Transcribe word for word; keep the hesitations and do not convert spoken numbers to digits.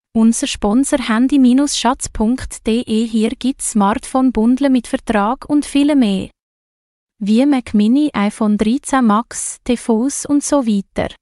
Unser Sponsor handy schatz punkt de. Hier gibt's Smartphone-Bundle mit Vertrag und viele mehr. Wie Mac Mini, iPhone dreizehn Max, T V s und so weiter.